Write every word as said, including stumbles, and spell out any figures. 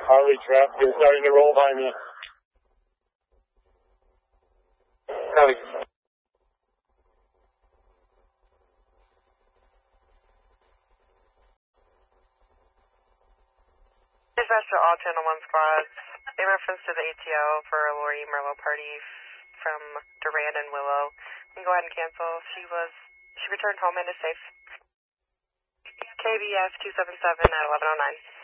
Harley traffic is starting to roll by me. Copy. Dispatch to all Channel one squads. In reference to the A T O for Lori Merlot party from Durand and Willow, you can go ahead and cancel. She was, she returned home and is safe. K B S two seven seven at eleven oh nine.